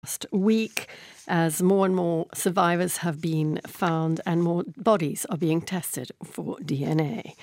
last week as more and more survivors have been found and more bodies are being tested for DNA.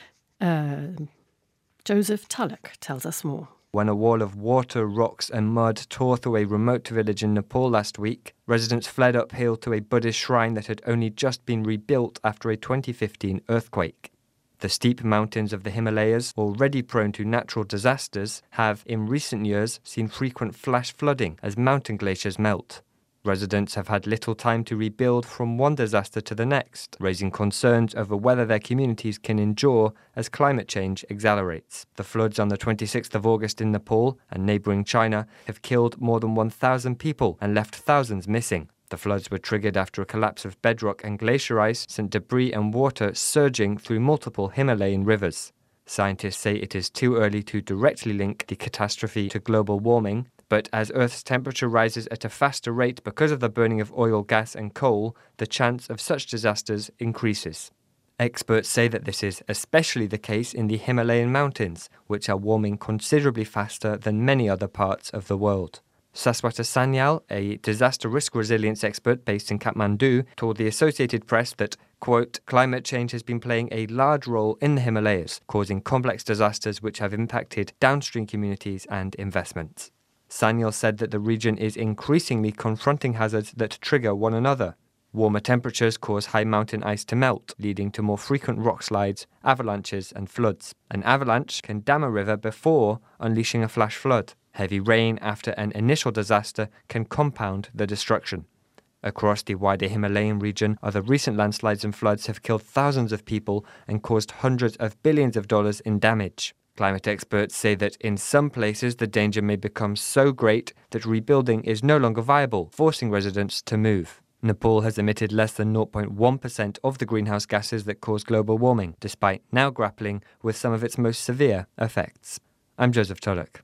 Joseph Tulloch tells us more. When a wall of water, rocks and mud tore through a remote village in Nepal last week, residents fled uphill to a Buddhist shrine that had only just been rebuilt after a 2015 earthquake. The steep mountains of the Himalayas, already prone to natural disasters, have in recent years seen frequent flash flooding as mountain glaciers melt. Residents have had little time to rebuild from one disaster to the next, raising concerns over whether their communities can endure as climate change accelerates. The floods on the 26th of August in Nepal and neighbouring China have killed more than 1,000 people and left thousands missing. The floods were triggered after a collapse of bedrock and glacier ice sent debris and water surging through multiple Himalayan rivers. Scientists say it is too early to directly link the catastrophe to global warming, but as Earth's temperature rises at a faster rate because of the burning of oil, gas and coal, the chance of such disasters increases. Experts say that this is especially the case in the Himalayan mountains, which are warming considerably faster than many other parts of the world. Saswata Sanyal, a disaster risk resilience expert based in Kathmandu, told the Associated Press that, quote, climate change has been playing a large role in the Himalayas, causing complex disasters which have impacted downstream communities and investments. Sanyal said that the region is increasingly confronting hazards that trigger one another. Warmer temperatures cause high mountain ice to melt, leading to more frequent rock slides, avalanches and floods. An avalanche can dam a river before unleashing a flash flood. Heavy rain after an initial disaster can compound the destruction. Across the wider Himalayan region, other recent landslides and floods have killed thousands of people and caused hundreds of billions of dollars in damage. Climate experts say that in some places the danger may become so great that rebuilding is no longer viable, forcing residents to move. Nepal has emitted less than 0.1% of the greenhouse gases that cause global warming, despite now grappling with some of its most severe effects. I'm Joseph Tulloch.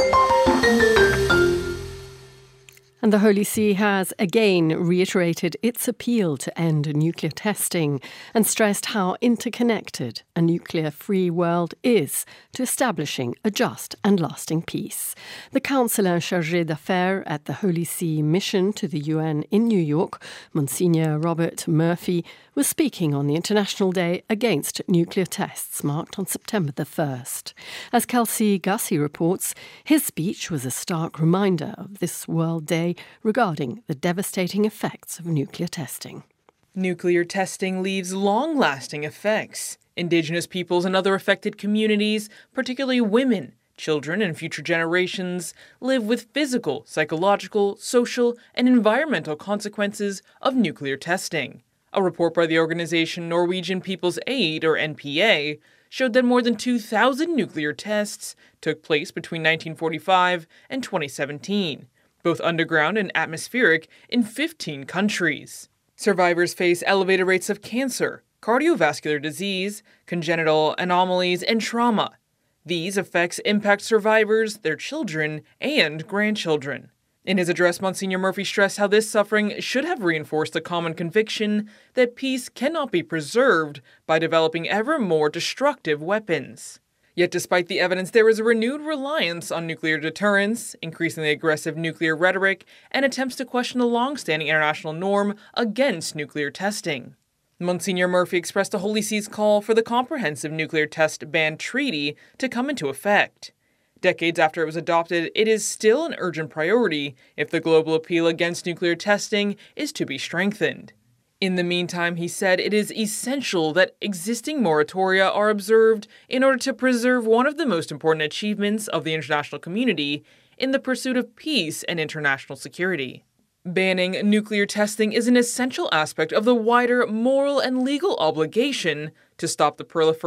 And the Holy See has again reiterated its appeal to end nuclear testing and stressed how interconnected a nuclear-free world is to establishing a just and lasting peace. The Counselor Chargé d'Affaires at the Holy See mission to the UN in New York, Monsignor Robert Murphy, was speaking on the International Day Against Nuclear Tests, marked on September the 1st. As Kelsey Gussie reports, his speech was a stark reminder of this World Day regarding the devastating effects of nuclear testing. Nuclear testing leaves long-lasting effects. Indigenous peoples and other affected communities, particularly women, children, and future generations, live with physical, psychological, social, and environmental consequences of nuclear testing. A report by the organization Norwegian People's Aid, or NPA, showed that more than 2,000 nuclear tests took place between 1945 and 2017, both underground and atmospheric, in 15 countries. Survivors face elevated rates of cancer, cardiovascular disease, congenital anomalies, and trauma. These effects impact survivors, their children, and grandchildren. In his address, Monsignor Murphy stressed how this suffering should have reinforced the common conviction that peace cannot be preserved by developing ever more destructive weapons. Yet despite the evidence, there is a renewed reliance on nuclear deterrence, increasingly aggressive nuclear rhetoric, and attempts to question the long-standing international norm against nuclear testing. Monsignor Murphy expressed the Holy See's call for the Comprehensive Nuclear Test Ban Treaty to come into effect. Decades after it was adopted, it is still an urgent priority if the global appeal against nuclear testing is to be strengthened. In the meantime, he said it is essential that existing moratoria are observed in order to preserve one of the most important achievements of the international community in the pursuit of peace and international security. Banning nuclear testing is an essential aspect of the wider moral and legal obligation to stop the proliferation